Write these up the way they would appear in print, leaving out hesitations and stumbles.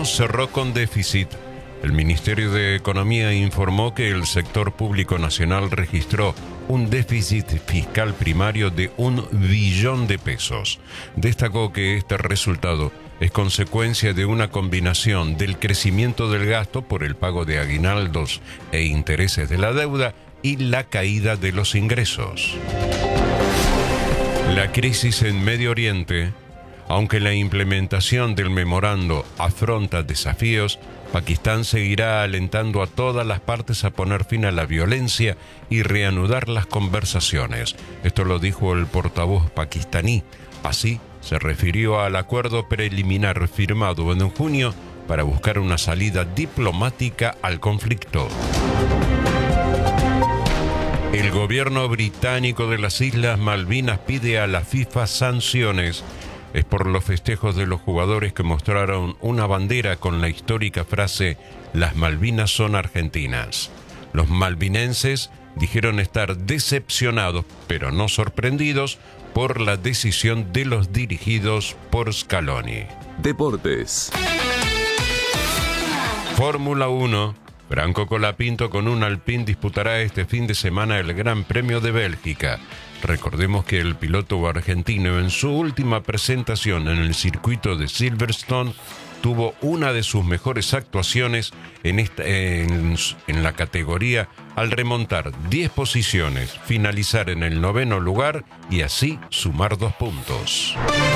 cerró con déficit. El Ministerio de Economía informó que el sector público nacional registró un déficit fiscal primario de 1 billón de pesos. Destacó que este resultado es consecuencia de una combinación del crecimiento del gasto por el pago de aguinaldos e intereses de la deuda y la caída de los ingresos. La crisis en Medio Oriente. Aunque la implementación del memorando afronta desafíos, Pakistán seguirá alentando a todas las partes a poner fin a la violencia y reanudar las conversaciones. Esto lo dijo el portavoz pakistaní. Así se refirió al acuerdo preliminar firmado en junio para buscar una salida diplomática al conflicto. El gobierno británico de las Islas Malvinas pide a la FIFA sanciones. Es por los festejos de los jugadores que mostraron una bandera con la histórica frase «Las Malvinas son argentinas». Los malvinenses dijeron estar decepcionados, pero no sorprendidos, por la decisión de los dirigidos por Scaloni. Deportes. Fórmula 1. Franco Colapinto con un Alpine disputará este fin de semana el Gran Premio de Bélgica. Recordemos que el piloto argentino en su última presentación en el circuito de Silverstone tuvo una de sus mejores actuaciones en la categoría al remontar 10 posiciones, finalizar en el 9º lugar y así sumar 2 puntos.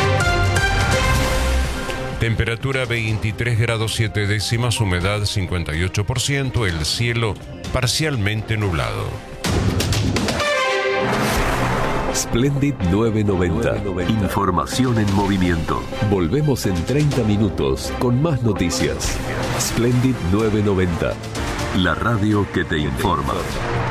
Temperatura 23 grados 7 décimas, humedad 58%, el cielo parcialmente nublado. Splendid 990. Información en movimiento. Volvemos en 30 minutos con más noticias. Splendid 990. La radio que te informa.